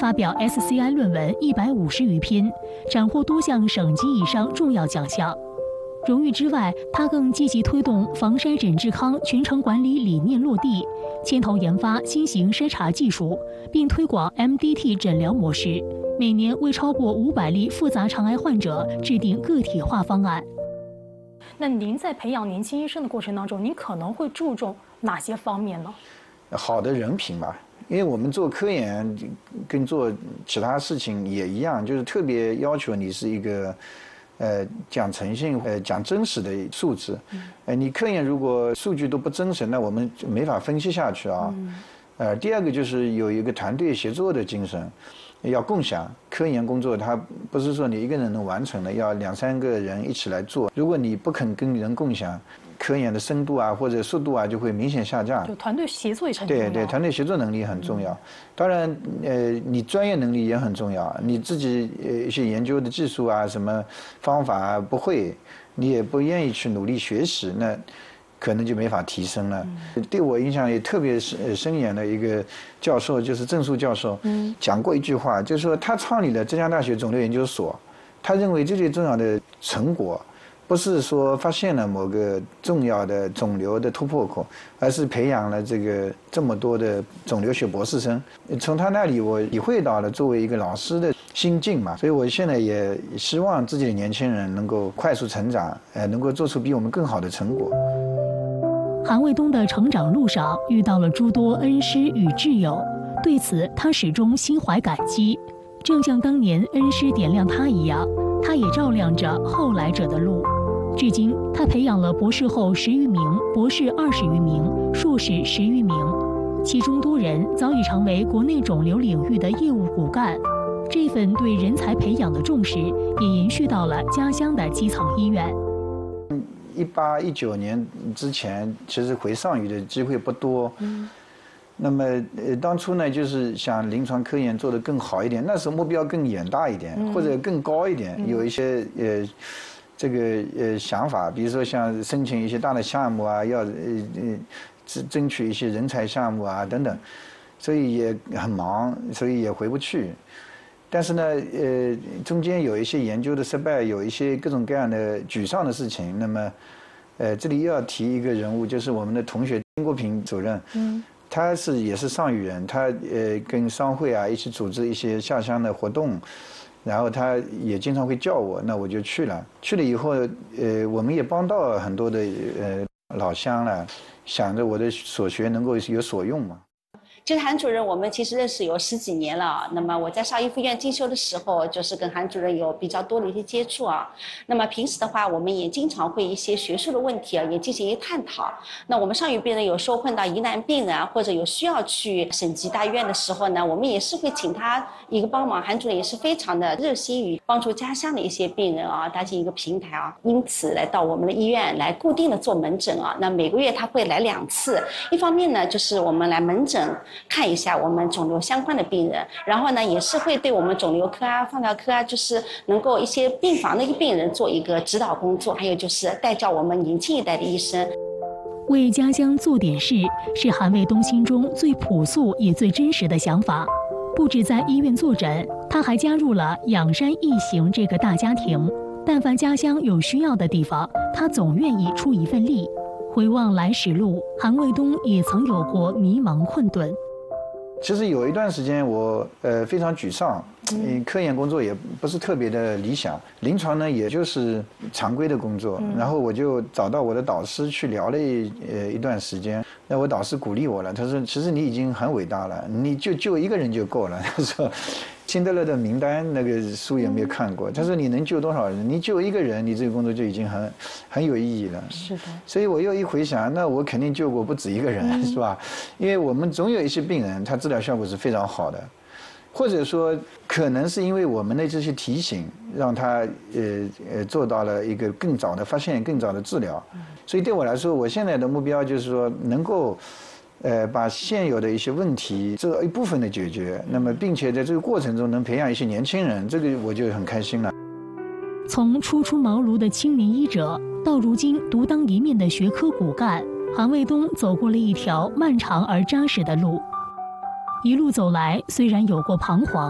发表 SCI 论文150余篇，斩获多项省级以上重要奖项。荣誉之外，他更积极推动防筛诊治康全程管理理念落地，牵头研发新型筛查技术，并推广 MDT 诊疗模式，每年为超过500例复杂肠癌患者制定个体化方案。 那您在培养年轻医生的过程当中，您可能会注重哪些方面呢？ 好的人品吧，因为我们做科研跟做其他事情也一样，就是特别要求你是一个讲诚信、讲真实的素质。你科研如果数据都不真实，那我们就没法分析下去啊。第二个就是有一个团队协作的精神，要共享科研工作，它不是说你一个人能完成的，要2、3个人一起来做。如果你不肯跟人共享，科研的深度啊或者速度啊就会明显下降。 就团队协作也很重要。 对，团队协作能力很重要。当然，你专业能力也很重要。你自己一些研究的技术啊、什么方法啊不会，你也不愿意去努力学习，那可能就没法提升了。对我影响也特别深远的一个教授，就是郑树教授，讲过一句话，就是说他创立了浙江大学肿瘤研究所，他认为这最重要的成果，不是说发现了某个重要的肿瘤的突破口，而是培养了这么多的肿瘤学博士生。从他那里我体会到了作为一个老师的心境嘛，所以我现在也希望自己的年轻人能够快速成长，能够做出比我们更好的成果。 韩卫东的成长路上遇到了诸多恩师与挚友，对此他始终心怀感激，正像当年恩师点亮他一样，他也照亮着后来者的路。至今，他培养了博士后10余名，博士20余名，硕士10余名，其中多人早已成为国内肿瘤领域的业务骨干。这份对人才培养的重视，也延续到了家乡的基层医院。 18、19年之前，其实回上虞的机会不多。那么当初呢，就是想临床科研做得更好一点，那时候目标更远大一点，或者更高一点，有一些想法，比如说像申请一些大的项目啊，要争取一些人才项目啊等等，所以也很忙，所以也回不去。但是呢，中间有一些研究的失败，有一些各种各样的沮丧的事情。那么，这里又要提一个人物，就是我们的同学金国平主任。他也是上虞人，他跟商会啊一起组织一些下乡的活动，然后他也经常会叫我，那我就去了。去了以后，我们也帮到很多的老乡了，想着我的所学能够有所用嘛。 其实韩主任我们其实认识有10几年了，那么我在邵逸夫医院进修的时候，就是跟韩主任有比较多的一些接触啊。那么平时的话，我们也经常会一些学术的问题啊，也进行一些探讨。那我们上虞病人有时候碰到疑难病人啊，或者有需要去省级大医院的时候呢，我们也是会请他一个帮忙。韩主任也是非常的热心于帮助家乡的一些病人啊，搭建一个平台啊，因此来到我们的医院来固定的做门诊啊。那每个月他会来2次，一方面呢就是我们来门诊看一下我们肿瘤相关的病人，然后呢也是会对我们肿瘤科啊、放疗科啊，就是能够一些病房的一个病人做一个指导工作，还有就是带教我们年轻一代的医生。 为家乡做点事，是韩卫东心中最朴素也最真实的想法。不止在医院坐诊，他还加入了仰山义行这个大家庭。但凡家乡有需要的地方，他总愿意出一份力。回望来时路，韩卫东也曾有过迷茫困顿。 其实有一段时间我非常沮丧，科研工作也不是特别的理想，临床呢也就是常规的工作，然后我就找到我的导师去聊了一段时间。那我导师鼓励我了，他说其实你已经很伟大了，你就一个人就够了。他说辛德勒的名单那个书有没有看过？他说你能救多少人？你救一个人，你这个工作就已经很有意义了。 是的。 所以我又一回想，那我肯定救过不止一个人，是吧？因为我们总有一些病人，他治疗效果是非常好的，或者说可能是因为我们的这些提醒，让他做到了一个更早的发现、更早的治疗。所以对我来说，我现在的目标就是说能够。把现有的一些问题这一部分的解决，那么并且在这个过程中能培养一些年轻人，这个我就很开心了。 从初出茅庐的青年医者，到如今独当一面的学科骨干，韩卫东走过了一条漫长而扎实的路。一路走来，虽然有过彷徨。